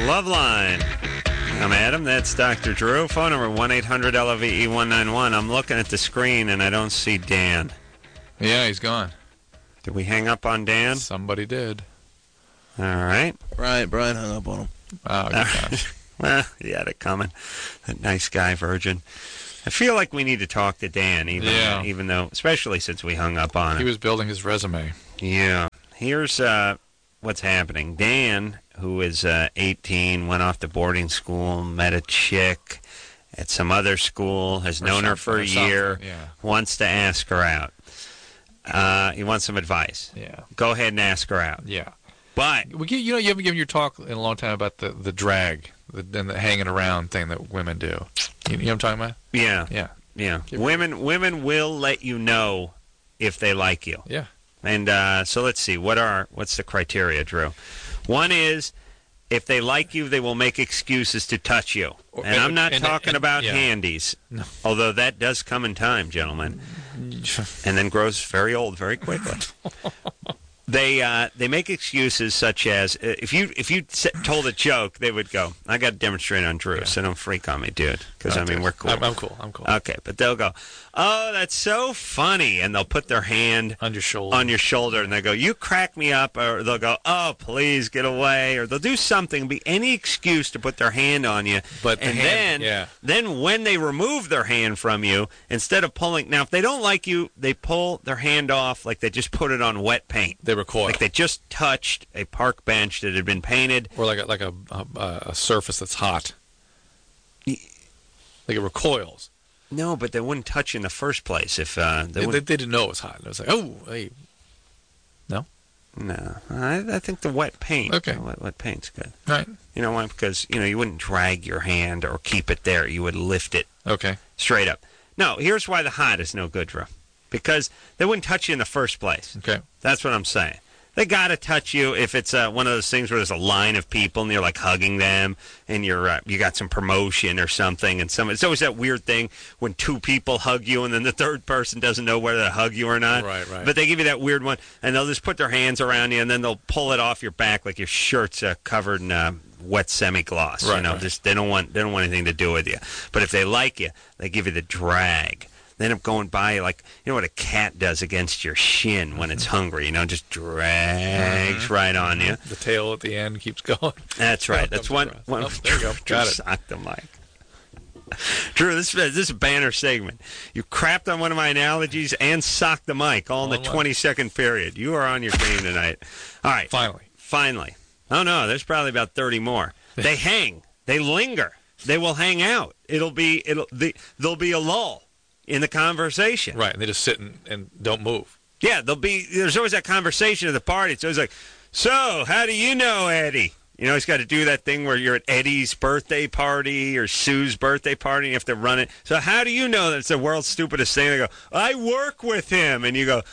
Loveline. I'm Adam. That's Dr. Drew. Phone number 1-800-LOVE-191. I'm looking at the screen, and I don't see Dan. Yeah, he's gone. Did we hang up on Dan? Somebody did. All right. Brian hung up on him. Oh, good gosh. Well, he had it coming. That nice guy, Virgin. I feel like we need to talk to Dan, even though, especially since we hung up on him. He was building his resume. Yeah. Here's what's happening. Dan, who is 18, went off to boarding school, met a chick at some other school, has known her for a year, wants to ask her out. He wants some advice. Yeah. Go ahead and ask her out. Yeah. But you haven't given your talk in a long time about the drag and the hanging around thing that women do. You know what I'm talking about? Yeah. Women will let you know if they like you. Yeah. And so let's see. What's the criteria, Drew? One is if they like you, they will make excuses to touch you. And I'm not talking about handies, although that does come in time, gentlemen, and then grows very old very quickly. They make excuses such as if you told a joke, they would go, "I got to demonstrate on Drew, so don't freak on me, dude." Because we're cool. I'm cool. Okay, but they'll go, "Oh, that's so funny," and they'll put their hand on your shoulder, and they go, "You crack me up," or they'll go, "Oh, please get away," or they'll do something, be any excuse to put their hand on you. But then when they remove their hand from you, instead of pulling, now if they don't like you, they pull their hand off like they just put it on wet paint. They recoil. Like they just touched a park bench that had been painted. Or like a surface that's hot. Like it recoils. No, but they wouldn't touch you in the first place if they didn't know it was hot. It was like, oh, hey. No? No. I think the wet paint. Okay. Wet paint's good. Right. You know why? Because, you wouldn't drag your hand or keep it there. You would lift it. Okay. Straight up. No, here's why the hot is no good, Drew. Because they wouldn't touch you in the first place. Okay. That's what I'm saying. They got to touch you if it's one of those things where there's a line of people and you're like hugging them and you got some promotion or something. And it's always that weird thing when two people hug you and then the third person doesn't know whether to hug you or not. Right. But they give you that weird one and they'll just put their hands around you and then they'll pull it off your back like your shirt's covered in wet semi-gloss. Right, Just they don't want anything to do with you. But if they like you, they give you the drag. They end up going by like, what a cat does against your shin when it's hungry, just drags right on you. The tail at the end keeps going. That's right. That's one. There you go. Got it. Sock the mic. Drew, this is a banner segment. You crapped on one of my analogies and socked the mic all in the 20-second period. You are on your game tonight. All right. Finally. Oh, no, there's probably about 30 more. They hang. They linger. They will hang out. There'll be a lull in the conversation. Right, and they just sit and don't move. Yeah, there's always that conversation at the party. It's always like, so, how do you know Eddie? He's got to do that thing where you're at Eddie's birthday party or Sue's birthday party and you have to run it. So how do you know that it's the world's stupidest thing? They go, I work with him. And you go,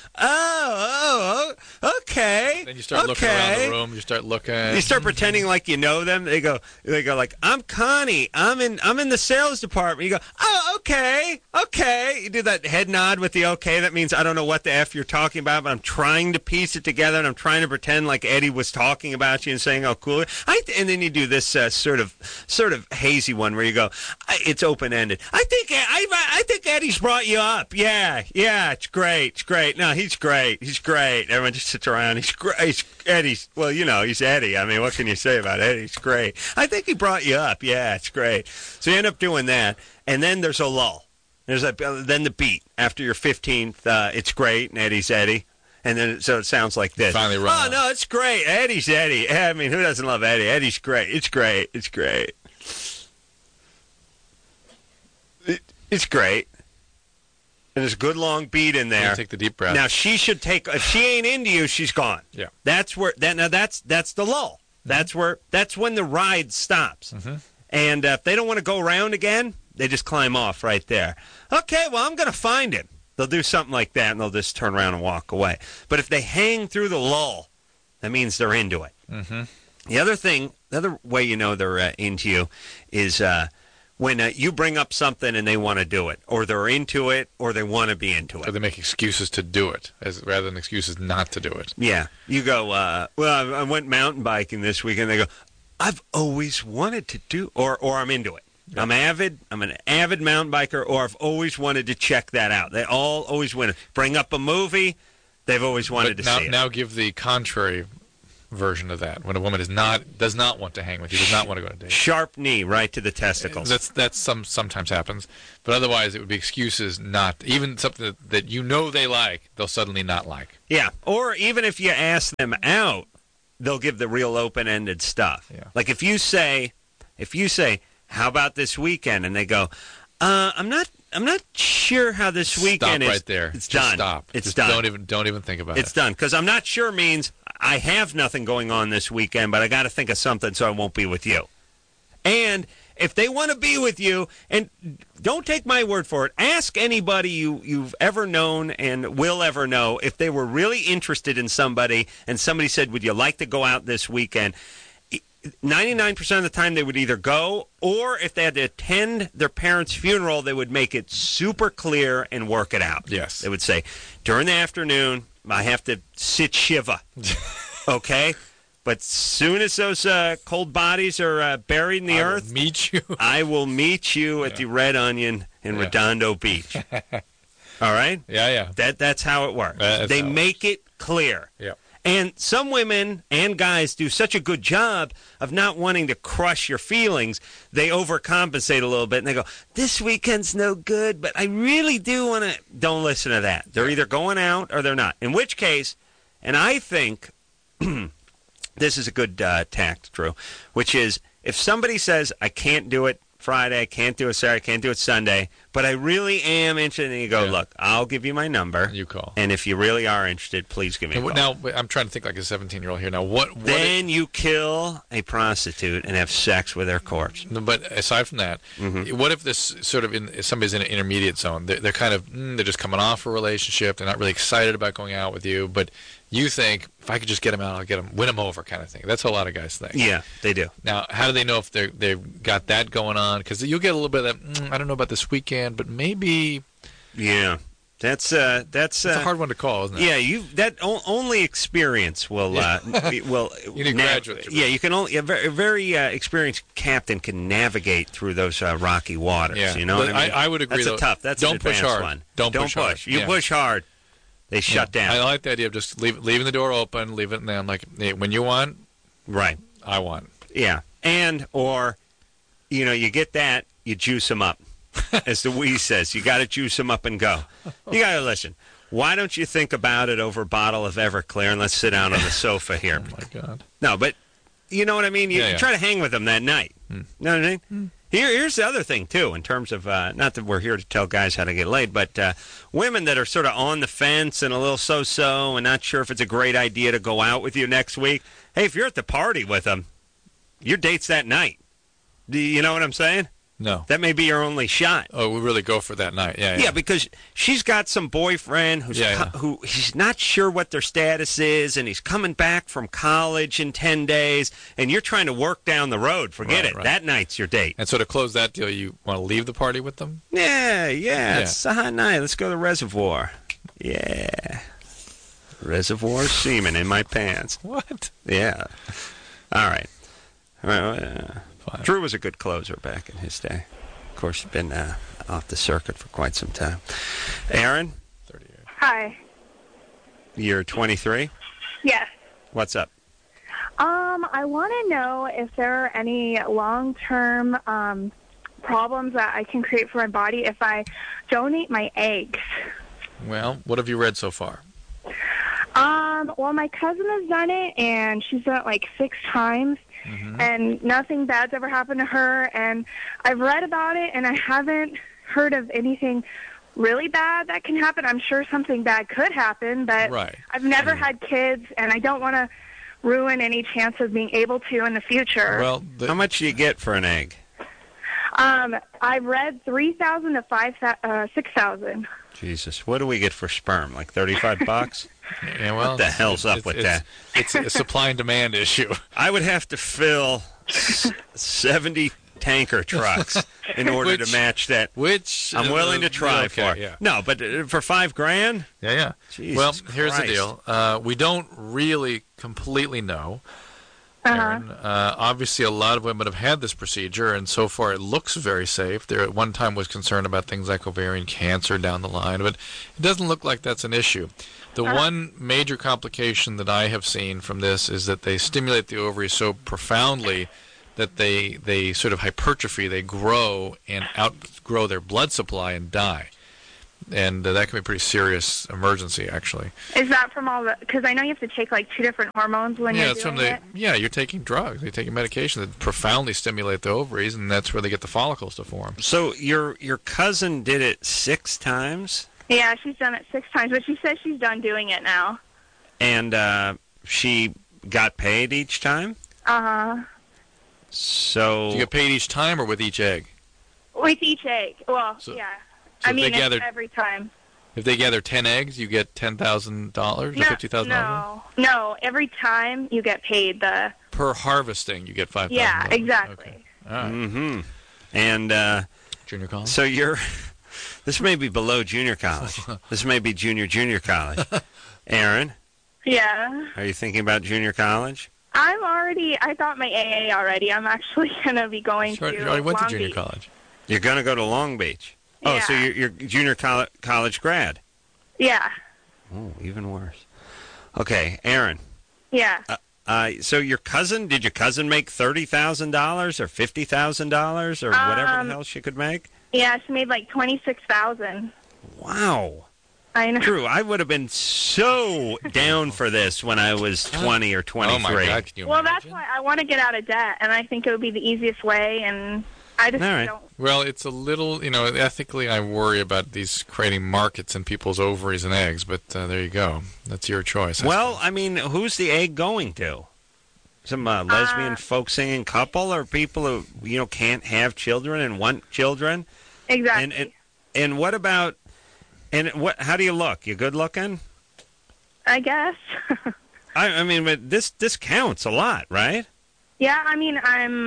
oh, okay. Then you start looking around the room. You start looking. You start pretending like you know them. They go like, I'm Connie. I'm in the sales department. You go, oh, okay. You do that head nod with the okay. That means I don't know what the F you're talking about, but I'm trying to piece it together and I'm trying to pretend like Eddie was talking about you and saying, oh, cool. And then you do this sort of hazy one where you go, it's open ended. I think Eddie's brought you up. Yeah, it's great. No, he's great. Everyone just sits around. He's great. Eddie's he's Eddie. I mean, what can you say about Eddie? He's great. I think he brought you up. Yeah, it's great. So you end up doing that, and then there's a lull. Then the beat after your 15th. It's great, and Eddie's Eddie. And then so it sounds like this. Finally run out. No, it's great. Eddie's Eddie. I mean, who doesn't love Eddie? Eddie's great. It's great. It's great. It's great. And there's a good long beat in there. Take the deep breath. Now she should take. If she ain't into you, she's gone. Yeah. That's where. That's the lull. Mm-hmm. That's when the ride stops. Mm-hmm. And if they don't want to go around again, they just climb off right there. Okay, well I'm gonna find him. They'll do something like that, and they'll just turn around and walk away. But if they hang through the lull, that means they're into it. Mm-hmm. The other way you know they're into you is when you bring up something and they want to do it, or they're into it, or they want to be into it. Or they make excuses to do it, rather than excuses not to do it. Yeah. You go, well, I went mountain biking this weekend. They go, I've always wanted to do, or I'm into it. I'm an avid mountain biker, or I've always wanted to check that out. They all always want to bring up a movie. They've always wanted to see it. Now give the contrary version of that. When a woman does not want to hang with you, does not want to go on a date. Sharp knee right to the testicles. That's sometimes happens, but otherwise it would be excuses not even something that you know they like, they'll suddenly not like. Yeah, or even if you ask them out, they'll give the real open-ended stuff. Yeah. Like if you say, "How about this weekend?" and they go, I'm not sure how this weekend Stop is. right there. It's Just done. Stop. It's Just done. Don't even think about it. It's done. Because I'm not sure means I have nothing going on this weekend, but I got to think of something so I won't be with you. And if they want to be with you, and don't take my word for it, ask anybody you've ever known and will ever know if they were really interested in somebody and somebody said, "Would you like to go out this weekend?" 99% of the time they would either go, or if they had to attend their parents' funeral, they would make it super clear and work it out. Yes. They would say, during the afternoon, I have to sit Shiva. Okay? But soon as those cold bodies are buried in the earth, will meet you. I will meet you at the Red Onion in Redondo Beach. All right? Yeah. That's how it works. That's They how it make it clear. Yeah. And some women and guys do such a good job of not wanting to crush your feelings, they overcompensate a little bit, and they go, "This weekend's no good, but I really do want to." Don't listen to that. They're either going out or they're not. In which case, and I think this is a good tact, Drew, which is if somebody says, "I can't do it Friday, I can't do it Saturday, I can't do it Sunday, but I really am interested," and you go, "Look, I'll give you my number. You call. And if you really are interested, please give me a call." Now, I'm trying to think like a 17-year-old here. Now, what then you kill a prostitute and have sex with her corpse. But aside from that, what if this sort of somebody's in an intermediate zone? They're kind of they're just coming off a relationship. They're not really excited about going out with you, but you think, if I could just get him out, I'll get him, win him over, kind of thing. That's what a lot of guys think. Yeah, they do. Now, how do they know if they've got that going on? Because you'll get a little bit of that. I don't know about this weekend, but maybe. Yeah, that's a hard one to call, isn't it? Yeah, only experience will will. You need graduates. Yeah, you can only a very experienced captain can navigate through those rocky waters. Yeah. You know, But what I mean? I would agree. That's though, That's don't an push advanced hard. one. Don't push hard. You push hard, they shut down. I like the idea of just leaving the door open, leave it, and then I'm like, hey, when you want, right? I want. Yeah, or you get that, you juice them up. As the Wee says, you got to juice them up and go. You got to listen. Why don't you think about it over a bottle of Everclear and let's sit down on the sofa here? Oh, my God. No, but you know what I mean? You try to hang with them that night. You know what I mean? Here's the other thing, too, in terms of, not that we're here to tell guys how to get laid, but women that are sort of on the fence and a little so-so and not sure if it's a great idea to go out with you next week. Hey, if you're at the party with them, your date's that night. Do you know what I'm saying? No. That may be your only shot. Oh, we really go for that night. Yeah. Yeah, because she's got some boyfriend who he's not sure what their status is, and he's coming back from college in 10 days, and you're trying to work down the road. Forget it. Right. That night's your date. And so to close that deal, you want to leave the party with them? Yeah. It's a hot night. Let's go to the reservoir. Yeah. Reservoir semen in my pants. What? Yeah. All right. Fine. Drew was a good closer back in his day. Of course, he's been off the circuit for quite some time. Aaron? 30 years. Hi. You're 23? Yes. What's up? I want to know if there are any long-term problems that I can create for my body if I donate my eggs. Well, what have you read so far? Well, my cousin has done it, and she's done it like 6 times, and nothing bad's ever happened to her. And I've read about it, and I haven't heard of anything really bad that can happen. I'm sure something bad could happen, but I've never had kids, and I don't want to ruin any chance of being able to in the future. Well, how much do you get for an egg? I read 3,000 to 6,000. Jesus, what do we get for sperm? Like $35? Yeah, well, what the hell's up with that? It's a supply and demand issue. I would have to fill 70 tanker trucks in order to match that. Which I'm willing to try for. Yeah. No, but for $5,000? Yeah. Jesus well, Christ. Here's the deal. We don't really completely know. Aaron. Obviously, a lot of women have had this procedure, and so far it looks very safe. There at one time was concern about things like ovarian cancer down the line, but it doesn't look like that's an issue. The one major complication that I have seen from this is that they stimulate the ovaries so profoundly that they sort of hypertrophy, they grow and outgrow their blood supply and die. And that can be a pretty serious emergency, actually. Is that from all the... Because I know you have to take, like, 2 different hormones when you're doing it. Yeah, you're taking drugs. You're taking medication that profoundly stimulate the ovaries, and that's where they get the follicles to form. So your cousin did it 6 times? Yeah, she's done it 6 times, but she says she's done doing it now. And she got paid each time? Uh-huh. So... Do you get paid each time or with each egg? With each egg. Well, yeah. So I mean, it's every time. If they gather 10 eggs, you get $10,000 or $50,000? No. Every time you get paid the... Per harvesting, you get $5,000. Yeah, exactly. Okay. All right. Mm-hmm. And... junior college? So you're... This may be below junior college. This may be junior college. Aaron? Yeah? Are you thinking about junior college? I got my AA already. I'm actually going to be going to You already went to Long junior Beach. college. You're going to go to Long Beach. Oh, Yeah. so you're junior college grad. Yeah. Oh, even worse. Okay, Aaron. Yeah. So did your cousin make $30,000 or $50,000 or whatever the hell she could make? Yeah, she made like $26,000. Wow. I know. Drew, I would have been so down for this when I was 20 or 23. Oh, my God. Can you Well, imagine? that's why I want to get out of debt, and I think it would be the easiest way, and I just All right. don't... Well, it's a little, ethically I worry about these creating markets in people's ovaries and eggs, but there you go. That's your choice. Well, I mean, who's the egg going to? Some lesbian folk singing couple or people who, can't have children and want children? Exactly. And what about... And how do you look? You good looking? I guess. I mean, but this counts a lot, right? Yeah, I mean, I'm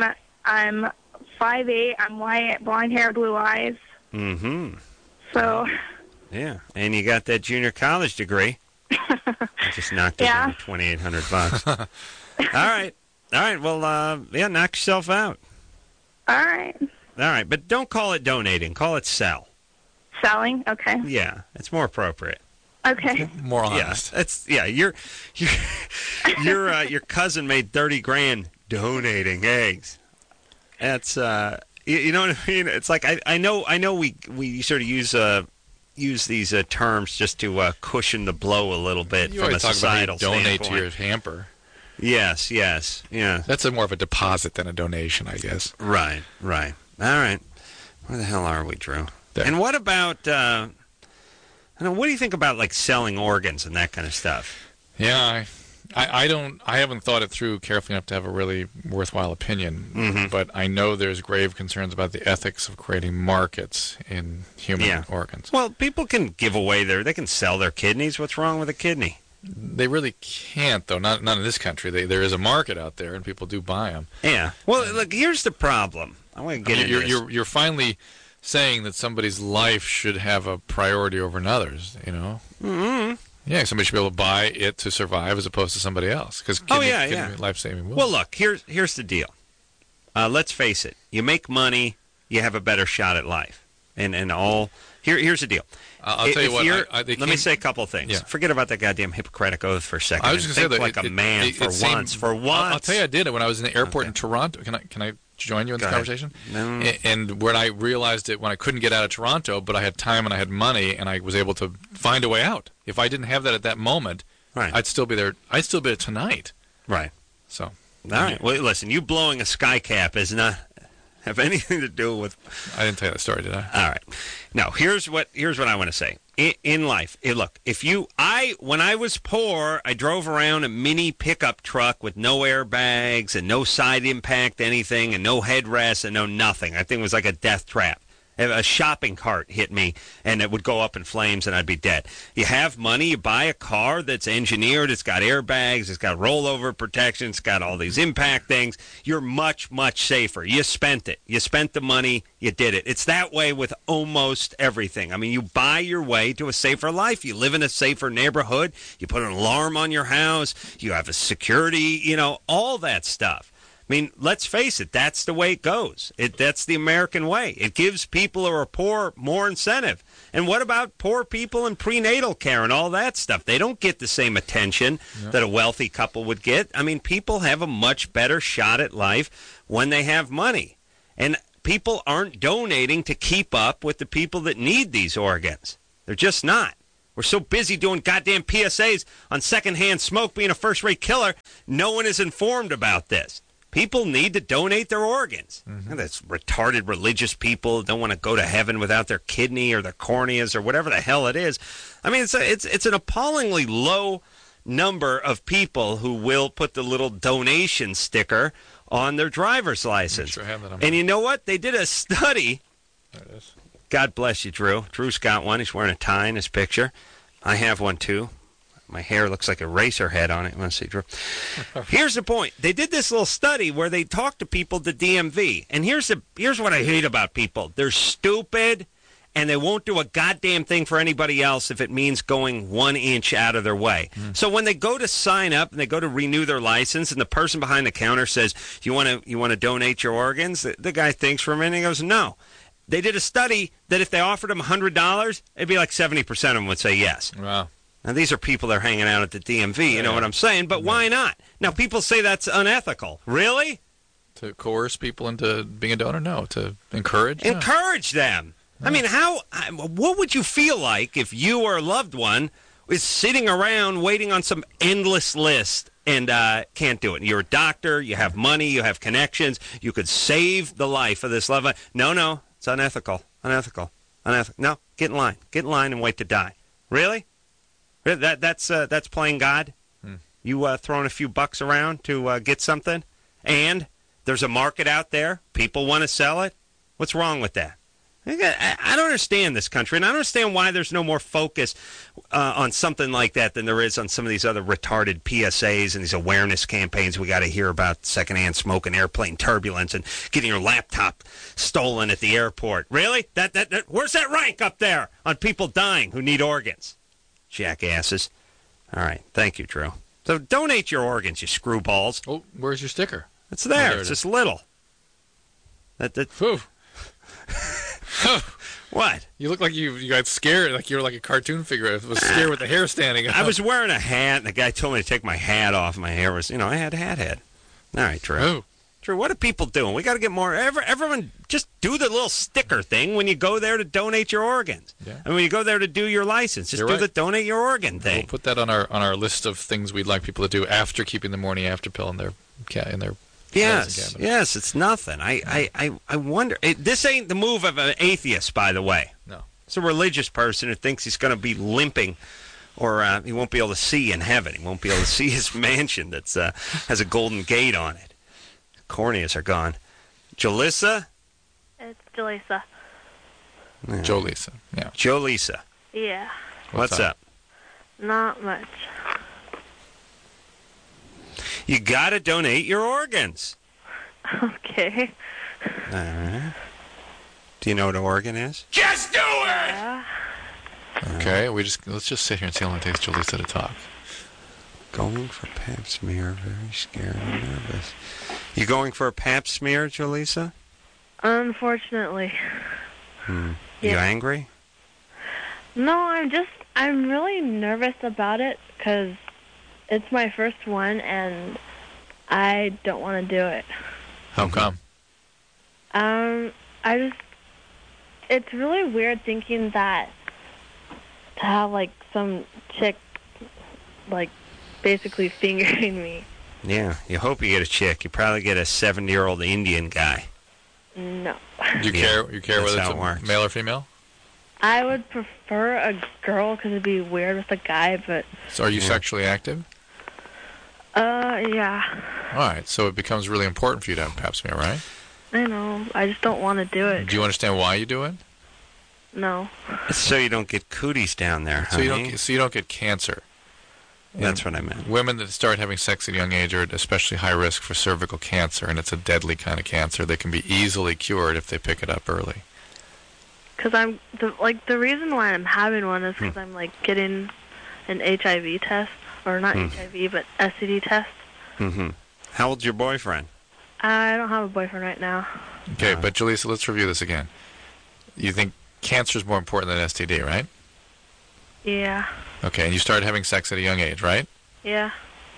5'8", I'm white, blonde hair, blue eyes. Mm-hmm. So. Yeah, and you got that junior college degree. I just knocked it down to $2,800. All right. Well, knock yourself out. All right. But don't call it donating. Call it sell. Selling? Okay. Yeah, it's more appropriate. Okay. More honest. Your cousin made $30,000 donating eggs. That's you know what I mean? It's like I know we sort of use these terms just to cushion the blow a little bit You from a always talk societal about how you donate standpoint. to your hamper. Yes, yeah. That's more of a deposit than a donation, I guess. Right. All right. Where the hell are we, Drew? There. And what about, what do you think about, like, selling organs and that kind of stuff? Yeah, I haven't thought it through carefully enough to have a really worthwhile opinion, but I know there's grave concerns about the ethics of creating markets in human organs. Well, people can give away they can sell their kidneys. What's wrong with a kidney? They really can't, though. Not in this country. There is a market out there, and people do buy them. Yeah. Well, look, here's the problem. I want to get into this. You're finally saying that somebody's life should have a priority over another's, Mm-hmm. Yeah, somebody should be able to buy it to survive as opposed to somebody else. Because kidney life-saving will. Well, look, here's the deal. Let's face it. You make money, you have a better shot at life. And all... Here's the deal. I'll tell you what. Let me say a couple of things. Yeah. Forget about that goddamn Hippocratic Oath for a second. I was just going to say that like a man for once. For once. I'll tell you, I did it when I was in the airport in Toronto. Can I join you in this conversation? No. And when I realized it, when I couldn't get out of Toronto, but I had time and I had money, and I was able to find a way out. If I didn't have that at that moment, I'd still be there. I'd still be there tonight. Right. So. All right. Well, listen. You blowing a sky cap is not have anything to do with. I didn't tell you that story, did I? All right. Now, here's what I want to say. In life, look, when I was poor, I drove around a mini pickup truck with no airbags and no side impact anything and no headrest and no nothing. I think it was like a death trap. If a shopping cart hit me and it would go up in flames and I'd be dead. You have money, you buy a car that's engineered, it's got airbags, it's got rollover protection, it's got all these impact things. You're much, much safer. You spent it. You spent the money, you did it. It's that way with almost everything. I mean, you buy your way to a safer life. You live in a safer neighborhood. You put an alarm on your house. You have a security, all that stuff. I mean, let's face it, that's the way it goes. That's the American way. It gives people who are poor more incentive. And what about poor people in prenatal care and all that stuff? They don't get the same attention that a wealthy couple would get. I mean, people have a much better shot at life when they have money. And people aren't donating to keep up with the people that need these organs. They're just not. We're so busy doing goddamn PSAs on secondhand smoke being a first-rate killer, no one is informed about this. People need to donate their organs. And that's retarded religious people who don't want to go to heaven without their kidney or their corneas or whatever the hell it is. I mean, it's an appallingly low number of people who will put the little donation sticker on their driver's license. Sure have that. And you know what? They did a study. There it is. God bless you, Drew. Drew's got one. He's wearing a tie in his picture. I have one, too. My hair looks like a racer head on it. Let's see, Drew. Here's the point. They did this little study where they talked to people at the DMV. And here's what I hate about people. They're stupid, and they won't do a goddamn thing for anybody else if it means going 1 inch out of their way. So when they go to sign up and they go to renew their license, and the person behind the counter says, you want to donate your organs? The guy thinks for a minute and he goes, no. They did a study that if they offered them $100, it'd be like 70% of them would say yes. Wow. Now, these are people that are hanging out at the DMV, you know what I'm saying? But why not? Now, people say that's unethical. Really? To coerce people into being a donor? No. To encourage? No. Encourage them. I mean, what would you feel like if you or a loved one is sitting around waiting on some endless list and can't do it? You're a doctor, you have money, you have connections, you could save the life of this loved one. No, it's unethical. No, get in line and wait to die. Really? That's playing God? You throwing a few bucks around to get something? And there's a market out there. People want to sell it. What's wrong with that? I don't understand this country, and I don't understand why there's no more focus on something like that than there is on some of these other retarded PSAs and these awareness campaigns we got to hear about secondhand smoke and airplane turbulence and getting your laptop stolen at the airport. Really? That where's that rank up there on people dying who need organs? Jackasses. All right. Thank you, Drew. So donate your organs, you screwballs. Oh, where's your sticker? It's there. There It's it is. just little. Phew. What? You look like you got scared, like you were like a cartoon figure. I was scared with the hair standing up. I was wearing a hat, and the guy told me to take my hat off. My hair was, I had a hat head. All right, Drew. Oh. Drew, what are people doing? We got to get more. Everyone just do the little sticker thing when you go there to donate your organs. Yeah. And when you go there to do your license, just You're do right. the donate your organ We'll thing. put that on our list of things we'd like people to do after keeping the morning after pill in their Yes, cabinet. yes, it's nothing. I wonder. This ain't the move of an atheist, by the way. No. It's a religious person who thinks he's going to be limping, or he won't be able to see in heaven. He won't be able to see his mansion that's has a golden gate on it. Corneas are gone. Jalissa? It's Jalisa. Yeah. Jolisa. Yeah. Jolisa. Yeah. What's up? Not much. You got to donate your organs. Okay. Do you know what an organ is? Just do it! Yeah. Okay, let's just sit here and see how long it takes Jolisa to talk. Going for pap smear, very scared and nervous. You going for a pap smear, Jolisa? Unfortunately. You Yeah. angry? No, I'm really nervous about it because it's my first one and I don't want to do it. How come? It's really weird thinking that to have like some chick like basically fingering me. Yeah, you hope you get a chick. You probably get a 70-year-old Indian guy. No. You Yeah, care that's whether how it's it works. male or female? I would prefer a girl because it'd be weird with a guy, but So are you sexually active? yeah. All right, so it becomes really important for you to have a pap smear, right? I know. I just don't want to do it. Do you understand why you do it? No. It's so you don't get cooties down there, So honey. you don't get cancer. That's what I meant. Women that start having sex at a young age are at especially high risk for cervical cancer, and it's a deadly kind of cancer. They can be easily cured if they pick it up early. Because the reason why I'm having one is because I'm like getting an HIV test, or not HIV, but STD test. Mm-hmm. How old's your boyfriend? I don't have a boyfriend right now. Okay, but Jaleesa, let's review this again. You think cancer is more important than STD, right? Yeah. Okay, and you started having sex at a young age, right? Yeah.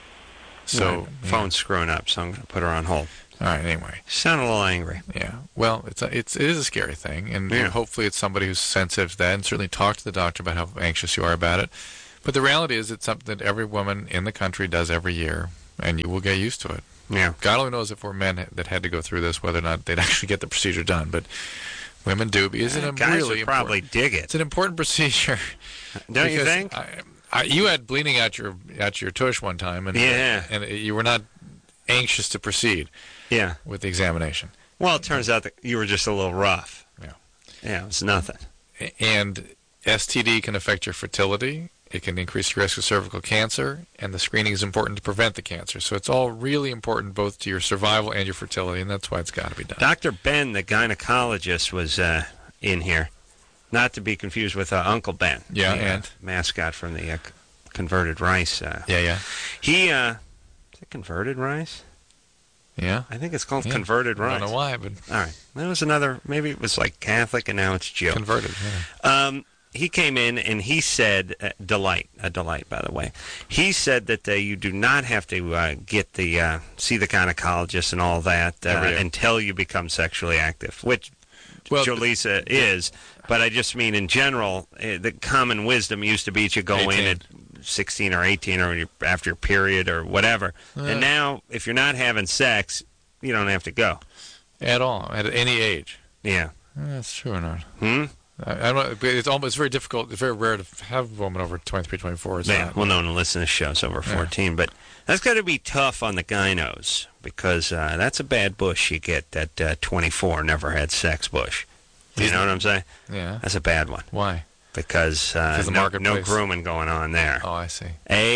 So phone's screwing up, so I'm going to put her on hold. All right. Anyway. Sound a little angry. Yeah. Well, it is a scary thing, and hopefully it's somebody who's sensitive to that, and certainly talk to the doctor about how anxious you are about it. But the reality is, it's something that every woman in the country does every year, and you will get used to it. Yeah. God only knows if we're men that had to go through this, whether or not they'd actually get the procedure done. But women do. Guys would probably dig it. It's an important procedure. Don't you think? You had bleeding out your tush one time, and you were not anxious to proceed. Yeah. With the examination. Well, it turns out that you were just a little rough. Yeah. Yeah, it was nothing. And STD can affect your fertility. It can increase your risk of cervical cancer, and the screening is important to prevent the cancer. So it's all really important both to your survival and your fertility, and that's why it's got to be done. Dr. Ben, the gynecologist, was in here. Not to be confused with Uncle Ben. Yeah, the, and? mascot from the Converted Rice. Yeah. He, is it Converted Rice? Yeah. I think it's called Converted Rice. I don't know why, but... All right. That was another, maybe it was like Catholic, and now it's Jew. Converted, yeah. He came in and he said, a delight, by the way. He said that you do not have to get the see the gynecologist and all that until you become sexually active, which Jaleesa is. But I just mean in general, the common wisdom used to be you go 18. In at 16 or 18 or after your period or whatever. And now, if you're not having sex, you don't have to go. At all, at any age. Yeah. That's true or not? I don't know. It's very difficult. It's very rare to have a woman over 23, 24. Yeah, well, no one listens to this show's over 14. But that's got to be tough on the gynos because that's a bad bush you get, that 24 never had sex bush. You know what I'm saying? Yeah. That's a bad one. Why? Because no grooming going on there. Oh, I see.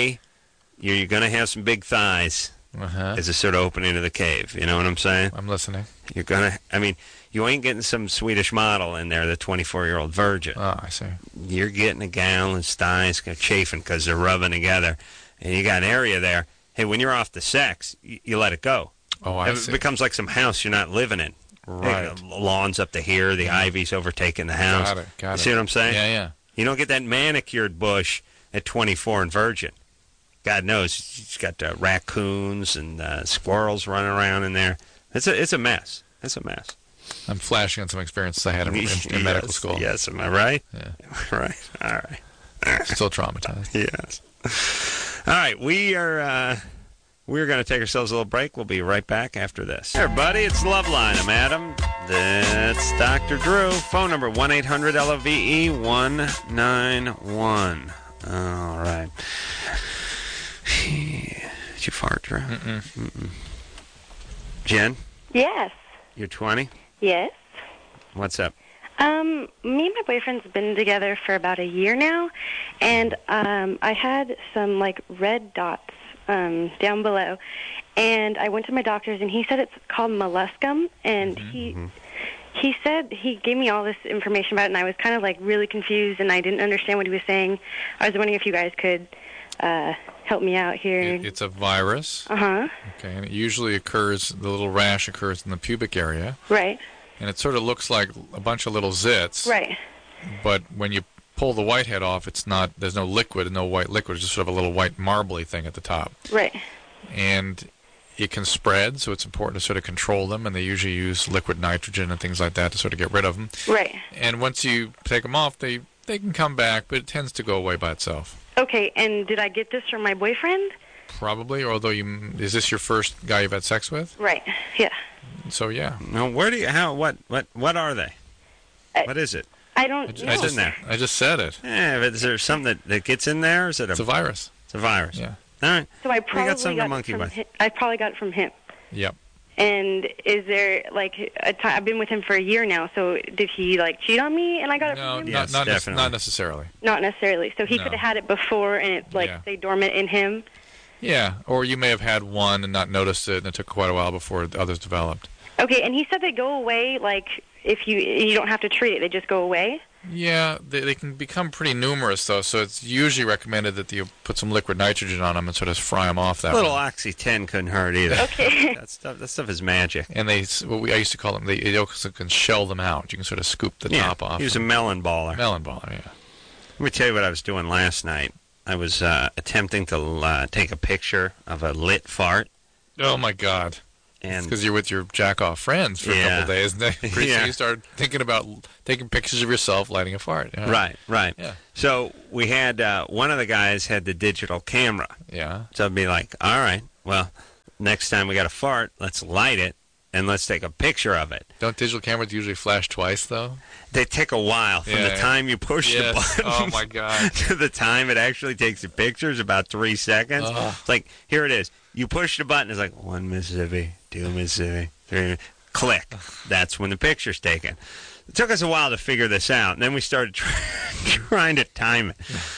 You're going to have some big thighs as a sort of opening to the cave. You know what I'm saying? I'm listening. You're going to, you ain't getting some Swedish model in there, the 24-year-old virgin. Oh, I see. You're getting a gal and thighs chafing because they're rubbing together. And you got an area there. Hey, when you're off the sex, you let it go. Oh, I see. It becomes like some house you're not living in. Right. The lawn's up to here. The ivy's overtaking the house. Got it. You see what I'm saying? Yeah. You don't get that manicured bush at 24 and virgin. God knows, it's got raccoons and squirrels running around in there. It's a mess. It's a mess. I'm flashing on some experiences I had in medical school. Yes, am I right? Yeah. Right. All right. Still traumatized. Yes. All right, we're going to take ourselves a little break. We'll be right back after this. Hey, everybody, it's Loveline. I'm Adam. That's Dr. Drew. Phone number 1-800-LOVE-191. All right. Did you fart, Drew? Mm-mm. Jen? Yes. You're 20? Yes. What's up? Me and my boyfriend's been together for about a year now, and I had some, red dots down below, and I went to my doctor's, and he said it's called molluscum, and he said he gave me all this information about it, and I was kind of, really confused, and I didn't understand what he was saying. I was wondering if you guys could help me out here. It's a virus. Uh-huh. Okay, and it usually occurs, the little rash occurs in the pubic area. Right. And it sort of looks like a bunch of little zits. Right. But when you pull the white head off, there's no liquid, no white liquid. It's just sort of a little white marbly thing at the top. Right. And it can spread, so it's important to sort of control them, and they usually use liquid nitrogen and things like that to sort of get rid of them. Right. And once you take them off, they can come back, but it tends to go away by itself. Okay, and did I get this from my boyfriend? Probably, although is this your first guy you've had sex with? Right, yeah. So, yeah. No, what are they? What is it? I don't know. What's in there? I just said it. Yeah, but is there something that gets in there? Is it It's a virus. It's a virus. Yeah. All right. So I probably got something to monkey with. I probably got it from him. Yep. And is there like I've been with him for a year now, so did he like cheat on me and I got it No, from him? Yes, not definitely. necessarily. Not necessarily. So he No. could have had it before and it like Yeah. stayed dormant in him. Yeah, or you may have had one and not noticed it, and it took quite a while before the others developed. Okay, and he said they go away like if you don't have to treat it, they just go away. Yeah, they can become pretty numerous, though, so it's usually recommended that you put some liquid nitrogen on them and sort of fry them off that A little way. Oxy-10 couldn't hurt either. Okay. That stuff is magic. And I used to call them, they also can shell them out. You can sort of scoop the Yeah, top off. he was a melon baller. melon baller, yeah. Let me tell you what I was doing last night. I was attempting to take a picture of a lit fart. Oh, my God. And Because you're with your jack-off friends for a Yeah. couple days, and then pretty Yeah. soon you start thinking about taking pictures of yourself lighting a fart. Yeah. Right. Yeah. So we had one of the guys had the digital camera. Yeah. So I'd be like, all right, well, next time we got a fart, let's light it and let's take a picture of it. Don't digital cameras usually flash twice, though? They take a while from Yeah, the yeah. time you push the Yes. button Oh, my God. to the time it actually takes the pictures, about 3 seconds. Ugh. It's like, here it is. You push the button, it's like 1 Mississippi, 2 Mississippi, 3, click. That's when the picture's taken. It took us a while to figure this out, and then we started trying to time it.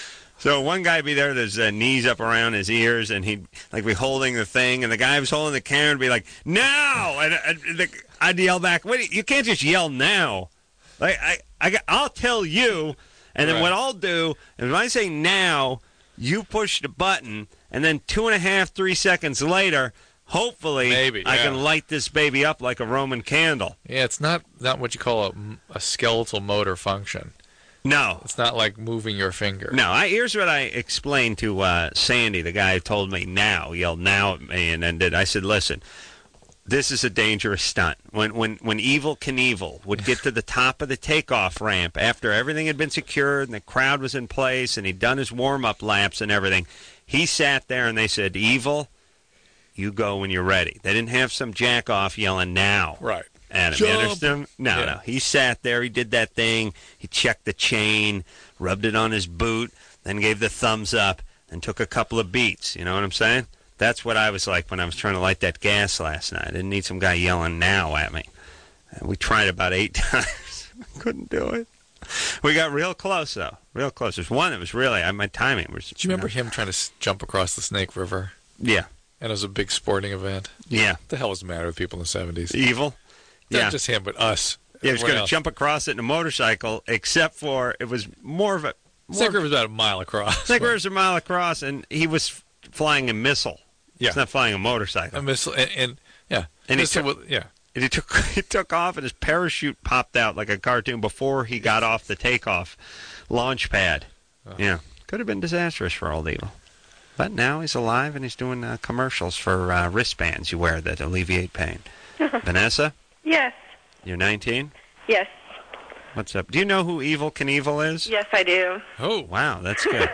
So one guy would be there with his knees up around his ears, and he'd like be holding the thing, and the guy who was holding the camera would be like, "Now!" And I'd yell back, "Wait, you can't just yell now. Like I'll tell you, and then Right. what I'll do is when I say now, you push the button, and then 2.5, 3 seconds later, hopefully, Maybe, I yeah. can light this baby up like a Roman candle." Yeah, it's not what you call a skeletal motor function. No. It's not like moving your finger. No, here's what I explained to Sandy, the guy who told me now, yelled now at me, and then I said, listen, this is a dangerous stunt. When Evel Knievel would get to the top of the takeoff ramp after everything had been secured and the crowd was in place and he'd done his warm-up laps and everything, he sat there and they said, Evel, you go when you're ready. They didn't have some jack-off yelling now. Right. Adam, you understand? No. He sat there, he did that thing, he checked the chain, rubbed it on his boot, then gave the thumbs up, and took a couple of beats. You know what I'm saying? That's what I was like when I was trying to light that gas last night. I didn't need some guy yelling now at me. And we tried about 8 times. Couldn't do it. We got real close, though. Real close. There's one that was really, my timing was... Do you remember him trying to jump across the Snake River? Yeah. And it was a big sporting event. Yeah. What the hell was the matter with people in the 70s? Evil? Not Yeah. just him, but us. Yeah, he was Everyone going to else. jump across it in a motorcycle, except for it was more of a... Snake River's about a mile across. Snake River's a mile across, and he was flying a missile. Yeah. He's not flying a motorcycle. A missile, and yeah. And he Missile took- with- yeah. And he took off, and his parachute popped out like a cartoon before he got off the takeoff launch pad. Oh. Yeah, could have been disastrous for old Evil. But now he's alive, and he's doing commercials for wristbands you wear that alleviate pain. Vanessa, Yes. you're 19? Yes. What's up? Do you know who Evel Knievel is? Yes, I do. Oh, Wow, that's good.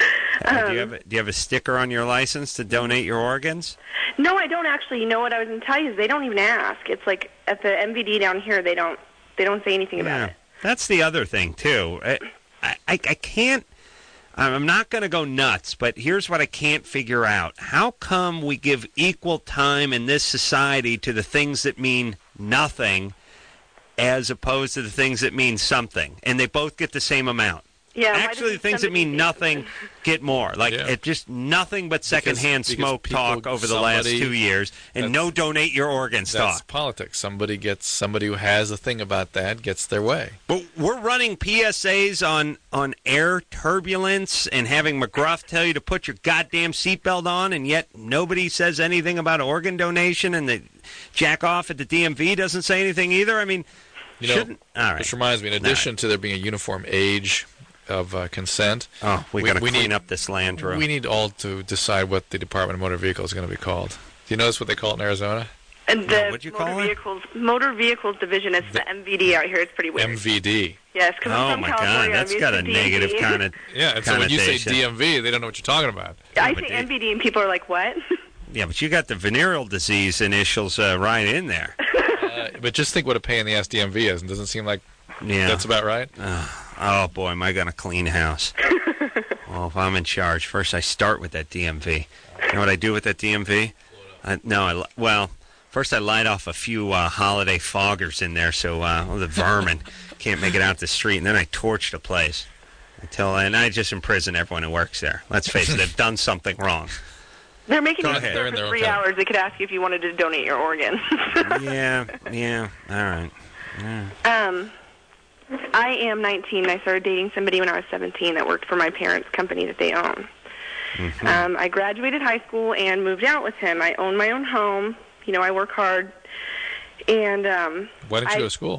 Do you have a sticker on your license to donate your organs? No, I don't actually. You know what I was going to tell you is they don't even ask. It's like at the MVD down here, they don't say anything about it. That's the other thing too. I can't. I'm not going to go nuts, but here's what I can't figure out: how come we give equal time in this society to the things that mean nothing, as opposed to the things that mean something, and they both get the same amount? Yeah. why Actually, the doesn't things that somebody mean say nothing something? get more. Like Yeah. it's just nothing but secondhand because smoke people- talk over the last somebody- 2 years, and no donate your organs that's talk. politics. Somebody who has a thing about that gets their way. But we're running PSAs on air turbulence and having McGruff tell you to put your goddamn seatbelt on, and yet nobody says anything about organ donation, and the jack off at the DMV doesn't say anything either. I mean, You know, shouldn't... All right. which reminds me, in addition to there being a uniform age of consent, Oh, we got to we clean need- up this land room. we need all to decide what the Department of Motor Vehicles is going to be called. Do you notice what they call it in Arizona? And the what'd you call it? motor vehicles division. It's the MVD out here. It's pretty weird. MVD. Yes, because Oh, I'm from my God, California. that's I'm got a used to negative DMV. kind of... Yeah, and so when you say connotation. DMV, they don't know what you're talking about. I but say it- MVD, and people are like, "What?" Yeah, but you got the venereal disease initials right in there. But just think what a pain in the ass DMV is, and doesn't seem like Yeah. that's about right. Oh, boy, am I going to clean house. Well, if I'm in charge, first I start with that DMV. You know what I do with that DMV? Well, First, I light off a few holiday foggers in there so all the vermin can't make it out the street, and then I torch the place. And I just imprison everyone who works there. Let's face it, they've done something wrong. They're making Go you ahead. there They're in for their 3 own hours. They could ask you if you wanted to donate your organ. Yeah, all right. Yeah. I am 19. I started dating somebody when I was 17 that worked for my parents' company that they own. Mm-hmm. I graduated high school and moved out with him. I own my own home. You know, I work hard. And Why didn't you go to school?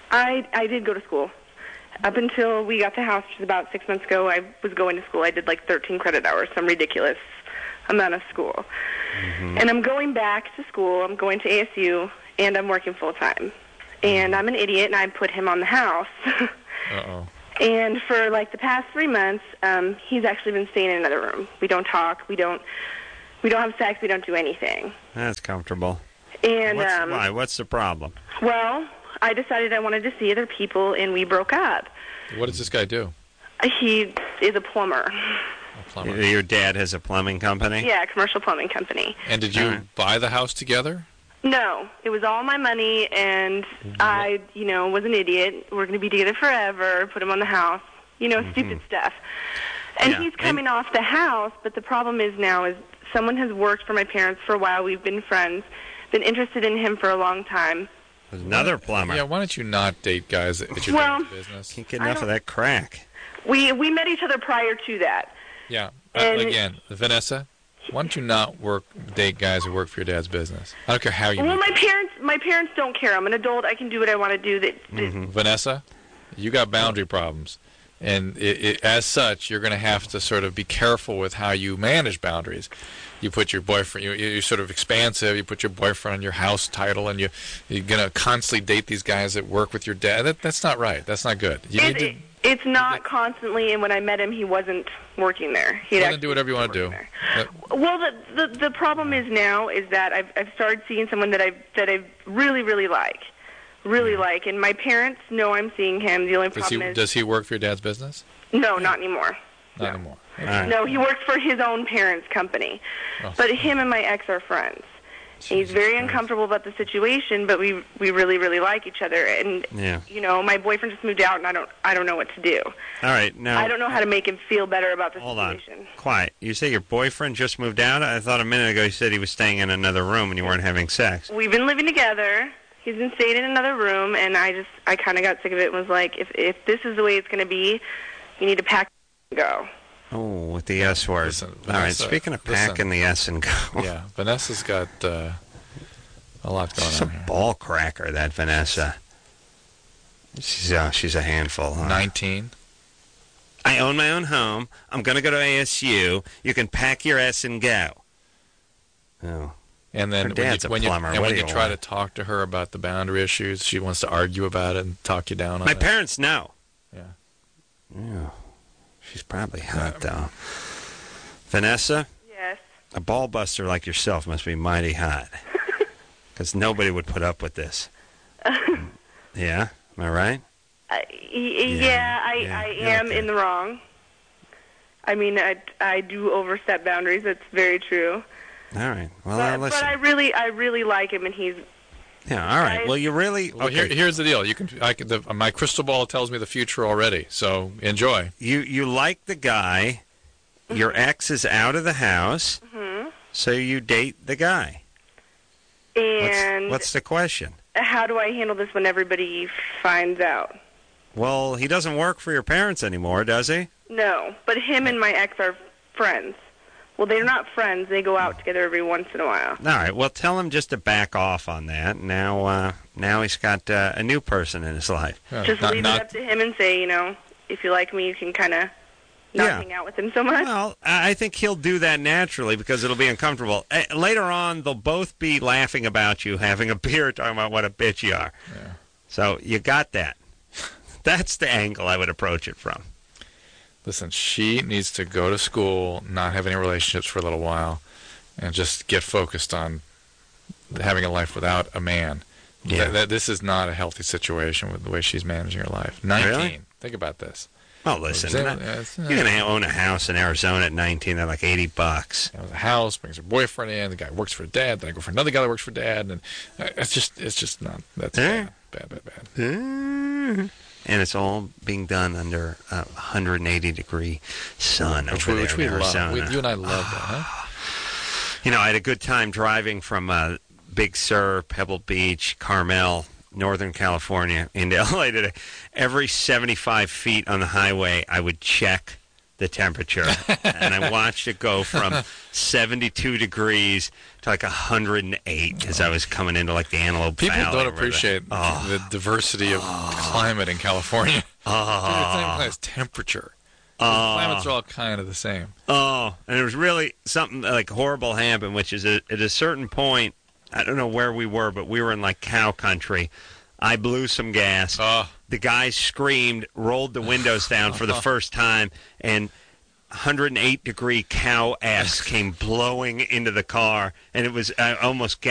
I did go to school. Up until we got the house, which was about 6 months ago, I was going to school. I did like 13 credit hours, some ridiculous amount of school. Mm-hmm. And I'm going back to school. I'm going to ASU, and I'm working full-time. And I'm an idiot, and I put him on the house. Uh-oh. And for like the past 3 months, he's actually been staying in another room. We don't talk. We don't have sex. We don't do anything. That's comfortable. And Why? What's the problem? well, I decided I wanted to see other people, and we broke up. What does this guy do? He is a plumber. A plumber. Your dad has a plumbing company? Yeah, a commercial plumbing company. And did you Alright. buy the house together? No, it was all my money, and I, was an idiot. We're going to be together forever. Put him on the house. Stupid stuff. And Yeah, he's coming off the house, but the problem is now is someone has worked for my parents for a while. We've been friends, been interested in him for a long time. There's another plumber. Yeah, why don't you not date guys at your Well- dad's business? Can't get enough of that crack. We met each other prior to that. Yeah. And- Again, Vanessa, why don't you not date guys who work for your dad's business? I don't care how you Well, meet my parents don't care. I'm an adult. I can do what I want to do. them. Vanessa, you got boundary problems. And as such, you're going to have to sort of be careful with how you manage boundaries. You put your boyfriend, you're sort of expansive. You put your boyfriend on your house title, and you're going to constantly date these guys that work with your dad. That's not right. That's not good. You need to. It's not constantly, and when I met him, he wasn't working there. He'd Well, then actually do whatever you want to do. working there. Well, the problem is now is that I've started seeing someone that I really like, and my parents know I'm seeing him. The only problem is Does he work for your dad's business? no, not anymore. Not anymore. All right. No, he works for his own parents' company. Oh. But him and my ex are friends. And he's very uncomfortable about the situation, but we really like each other. And Yeah. my boyfriend just moved out, and I don't know what to do. All right. Now, I don't know how to make him feel better about the hold on. situation. Quiet. You say your boyfriend just moved out? I thought a minute ago you said he was staying in another room and you weren't having sex. We've been living together. He's been staying in another room, and I kind of got sick of it and was like, if this is the way it's going to be, you need to pack and go. Oh, with the S word. Listen, All right. Vanessa, Speaking of listen. packing the S and go. Yeah, Vanessa's got a lot going She's a on here. ball cracker, that Vanessa. She's a handful. Huh? 19. I own my own home. I'm going to go to ASU. You can pack your S and go. Oh. And then Her dad's a plumber. What when do you you try want? to talk to her about the boundary issues, she wants to argue about it and talk you down on My it. parents know. Yeah. Yeah. She's probably hot, though. Vanessa, Yes. a ball buster like yourself must be mighty hot. Because nobody would put up with this. Yeah? Am I right? I Yeah, am okay. in the wrong. I mean, I do overstep boundaries. That's very true. All right. Well, But listen. I really like him, and he's Yeah, all right. Well, you really... Well, Okay. here's the deal. My crystal ball tells me the future already, so enjoy. You like the guy. Your ex is out of the house. So you date the guy. and What's the question? how do I handle this when everybody finds out? Well, he doesn't work for your parents anymore, does he? No, but him and my ex are friends. Well, they're not friends. They go out together every once in a while. All right. Well, tell him just to back off on that. Now he's got a new person in his life. Just leave it up to him and say, if you like me, you can kind of not Yeah. hang out with him so much. Well, I think he'll do that naturally because it'll be uncomfortable. Later on, they'll both be laughing about you, having a beer, talking about what a bitch you are. Yeah. So you got that. That's the angle I would approach it from. Listen, she needs to go to school, not have any relationships for a little while, and just get focused on having a life without a man. Yeah. This is not a healthy situation with the way she's managing her life. 19. Really? Think about this. Oh, listen, Yeah, you're going to own a house in Arizona at 19. They're like $80. The house brings her boyfriend in. The guy works for dad. Then I go for another guy that works for dad, and it's just not. That's bad. And it's all being done under 180-degree sun Which over we there in Arizona. love. You and I love that, huh? You know, I had a good time driving from Big Sur, Pebble Beach, Carmel, Northern California, into LA today. Every 75 feet on the highway, I would check the temperature, and I watched it go from 72 degrees to like 108 as I was coming into like the Antelope People Valley. don't appreciate the diversity of climate in California. It's temperature. The climates are all kind of the same. Oh, and there was really something like horrible happened, which is at a certain point, I don't know where we were, but we were in like cow country. I blew some gas. The guy screamed, rolled the windows down for the first time, and 108-degree cow ass came blowing into the car, and it was almost